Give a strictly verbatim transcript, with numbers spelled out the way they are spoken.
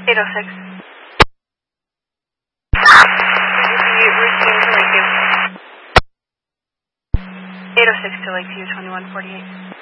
eight oh six. eight oh six to Lakeview, twenty-one forty-eight.